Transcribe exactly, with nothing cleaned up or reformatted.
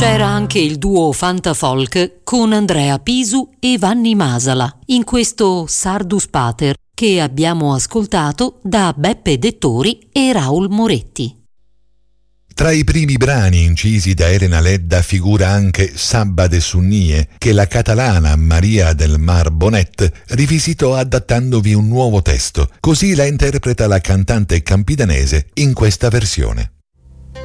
C'era anche il duo Fantafolk con Andrea Pisu e Vanni Masala in questo Sardus Pater che abbiamo ascoltato da Beppe Dettori e Raul Moretti. Tra i primi brani incisi da Elena Ledda figura anche Sabba de Sunnie, che la catalana Maria del Mar Bonet rivisitò adattandovi un nuovo testo. Così la interpreta la cantante campidanese in questa versione.